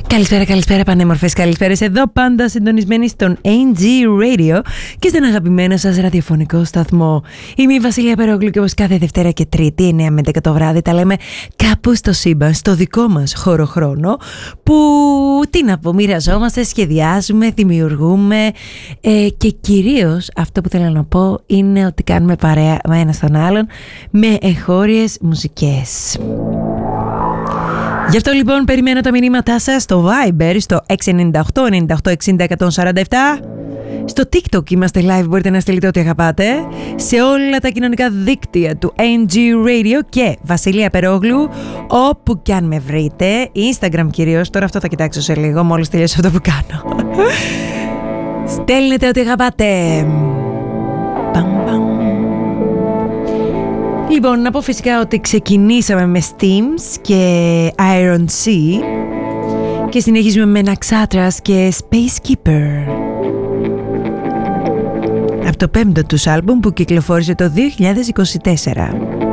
Καλησπέρα πανέμορφες, καλησπέρες εδώ πάντα συντονισμένοι στον NG Radio και στον αγαπημένο σας ραδιοφωνικό σταθμό. Είμαι η Βασίλεια Περόγλου και όπως κάθε Δευτέρα και Τρίτη 9 με 10 το βράδυ τα λέμε κάπου στο σύμπαν, στο δικό μας χώρο-χρόνο που τι να πω, μοιραζόμαστε, σχεδιάζουμε, δημιουργούμε και κυρίως αυτό που θέλω να πω είναι ότι κάνουμε παρέα με ένα στον άλλον με εγχώριες μουσικές. Γι' αυτό λοιπόν περιμένω τα μηνύματά σας στο Viber, στο 698 98 60 147. Στο TikTok είμαστε live, μπορείτε να στείλετε ό,τι αγαπάτε. Σε όλα τα κοινωνικά δίκτυα του NG Radio και Βασιλεία Περόγλου, όπου κι αν με βρείτε. Instagram κυρίως, τώρα αυτό θα κοιτάξω σε λίγο, μόλις τελειώσω αυτό που κάνω. Στέλνετε ό,τι αγαπάτε. Λοιπόν, να πω φυσικά ότι ξεκινήσαμε με Steams και Iron Sea και συνεχίζουμε με Naxatras και Space Keeper από το 5ο τους άλμπουμ που κυκλοφόρησε το 2024.